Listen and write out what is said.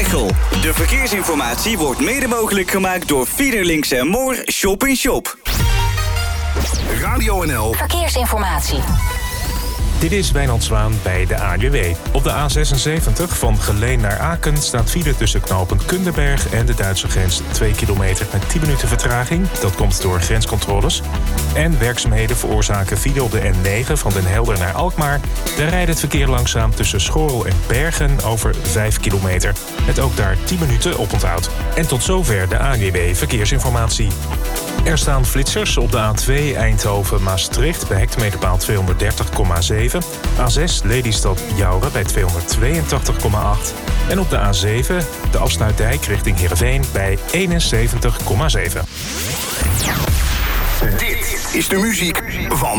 Veghel. De verkeersinformatie wordt mede mogelijk gemaakt door Fiederlinks en Moor Shop in Shop. Radio NL Verkeersinformatie. Dit is Wijnand Zwaan bij de ANWB. Op de A76 van Geleen naar Aken staat file tussen knooppunt Kunderberg en de Duitse grens 2 kilometer met 10 minuten vertraging. Dat komt door grenscontroles. En werkzaamheden veroorzaken file op de N9 van Den Helder naar Alkmaar. Daar rijdt het verkeer langzaam tussen Schorrel en Bergen over 5 kilometer. Met ook daar 10 minuten oponthoud. En tot zover de ANWB Verkeersinformatie. Er staan flitsers op de A2 Eindhoven-Maastricht bij hectometerpaal 230,7. A6 Lelystad-Jouren bij 282,8. En op de A7 de afsluitdijk richting Heerenveen bij 71,7. Dit is de muziek van